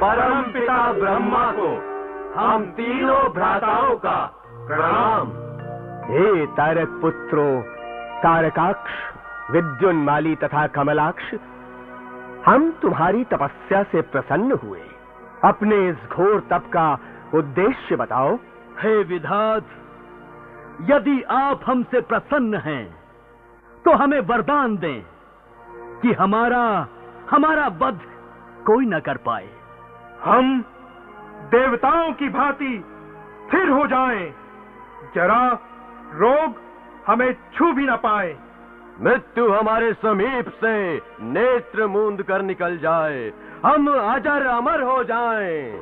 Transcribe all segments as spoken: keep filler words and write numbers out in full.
परम पिता ब्रह्मा को हम तीनों भ्राताओं का प्रणाम। हे तारक पुत्रों, तारकाक्ष, विद्युन्माली तथा कमलाक्ष, हम तुम्हारी तपस्या से प्रसन्न हुए। अपने इस घोर तप का उद्देश्य बताओ। हे विधात, यदि आप हमसे प्रसन्न हैं तो हमें वरदान दें कि हमारा हमारा वध कोई न कर पाए। हम देवताओं की भांति स्थिर हो जाएं, जरा रोग हमें छू भी न पाए। मृत्यु हमारे समीप से नेत्र मूंद कर निकल जाए, हम अजर अमर हो जाएं।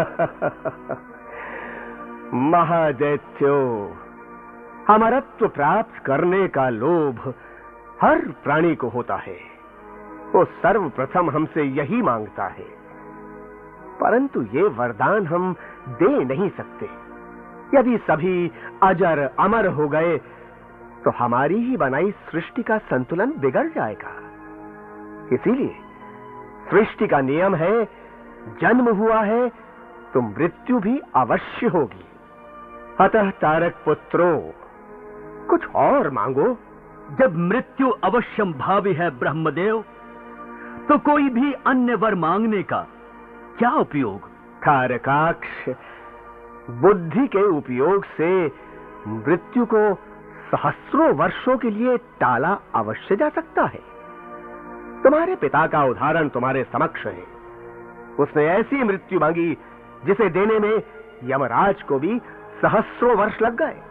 महादैत्यो, अमरत्व प्राप्त करने का लोभ हर प्राणी को होता है। वो सर्वप्रथम हमसे यही मांगता है, परंतु ये वरदान हम दे नहीं सकते। यदि सभी अजर अमर हो गए तो हमारी ही बनाई सृष्टि का संतुलन बिगड़ जाएगा। इसीलिए सृष्टि का नियम है, जन्म हुआ है तो मृत्यु भी अवश्य होगी। अतः तारक पुत्रों, कुछ और मांगो। जब मृत्यु अवश्यम भावी है ब्रह्मदेव, तो कोई भी अन्य वर मांगने का क्या उपयोग? तारकाक्ष, बुद्धि के उपयोग से मृत्यु को सहस्रों वर्षों के लिए टाला अवश्य जा सकता है। तुम्हारे पिता का उदाहरण तुम्हारे समक्ष है। उसने ऐसी मृत्यु मांगी जिसे देने में यमराज को भी सहस्रों वर्ष लग गए।